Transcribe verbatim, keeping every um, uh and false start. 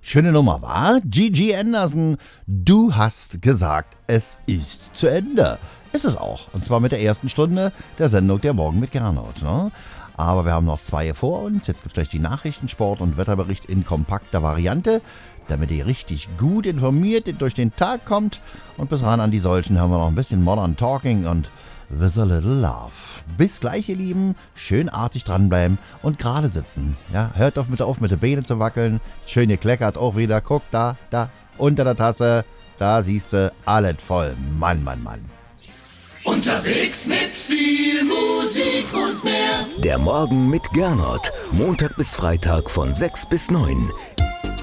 Schöne Nummer, war? Gigi Anderson, du hast gesagt, es ist zu Ende. Ist es auch. Und zwar mit der ersten Stunde der Sendung Der Morgen mit Gernot. Ne? Aber wir haben noch zwei vor uns. Jetzt gibt es gleich die Nachrichten, Sport und Wetterbericht in kompakter Variante, damit ihr richtig gut informiert durch den Tag kommt. Und bis ran an die solchen haben wir noch ein bisschen Modern Talking und With a Little Love. Bis gleich, ihr Lieben. Schön artig dranbleiben und gerade sitzen. Ja, hört auf mit, auf mit den Beinen zu wackeln. Schön gekleckert auch wieder. Guck, da, da, unter der Tasse. Da siehst du, alles voll. Mann, Mann, Mann. Unterwegs mit viel Musik und mehr. Der Morgen mit Gernot. Montag bis Freitag von sechs bis neun.